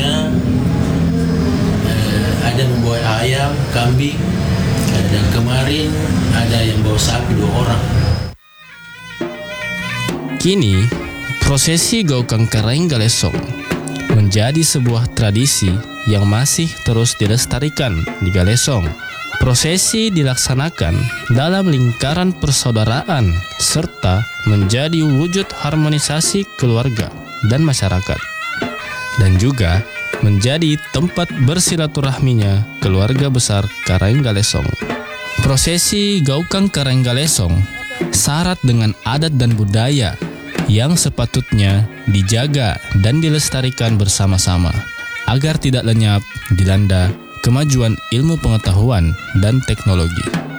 umumnya ada membawa ayam, kambing, dan kemarin ada yang bawa sapi 2 orang. Kini, prosesi Gaukang Karaeng Galesong menjadi sebuah tradisi yang masih terus dilestarikan di Galesong. Prosesi dilaksanakan dalam lingkaran persaudaraan serta menjadi wujud harmonisasi keluarga dan masyarakat, dan juga menjadi tempat bersilaturahminya keluarga besar Karaeng Galesong. Prosesi Gaukang Karaeng Galesong syarat dengan adat dan budaya yang sepatutnya dijaga dan dilestarikan bersama-sama agar tidak lenyap dilanda kemajuan ilmu pengetahuan dan teknologi.